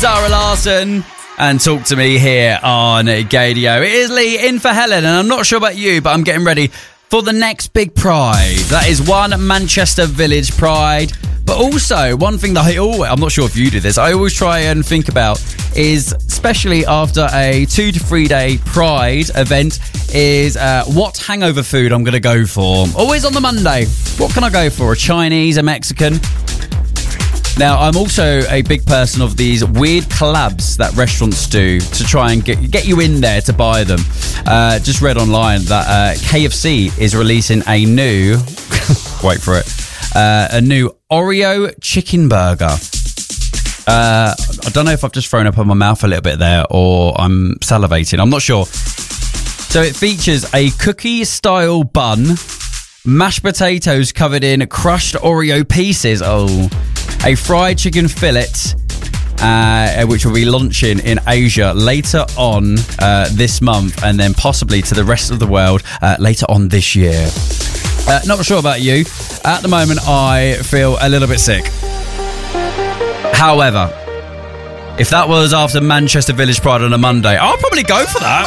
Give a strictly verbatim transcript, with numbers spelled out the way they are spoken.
Zara Larsson and Talk to Me here on Gadio. It is Lee in for Helen, and I'm not sure about you, but I'm getting ready for the next big pride. That is one Manchester Village Pride. But also, one thing that I always, I'm not sure if you do this, I always try and think about is, especially after a two to three day Pride event, is uh, what hangover food I'm going to go for. Always on the Monday. What can I go for? A Chinese, a Mexican? Now, I'm also a big person of these weird collabs that restaurants do to try and get, get you in there to buy them. Uh, just read online that uh, K F C is releasing a new, wait for it, uh, a new Oreo chicken burger. Uh, I don't know if I've just thrown up on my mouth a little bit there or I'm salivating. I'm not sure. So it features a cookie-style bun, mashed potatoes covered in crushed Oreo pieces. Oh, a fried chicken fillet, uh, which will be launching in Asia later on uh, this month, and then possibly to the rest of the world uh, later on this year. Uh, not sure about you. At the moment, I feel a little bit sick. However, if that was after Manchester Village Pride on a Monday, I'll probably go for that.